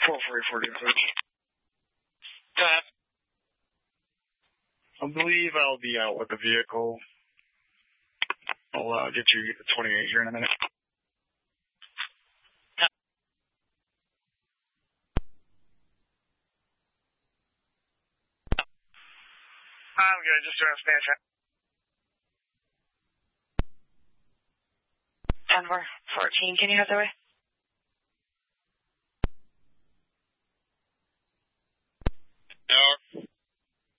444 approach. Go ahead. I believe I'll be out with the vehicle. I'll get you 28 here in a minute. I'm good. Just doing a span check. 10-4-14, can you head the way? No.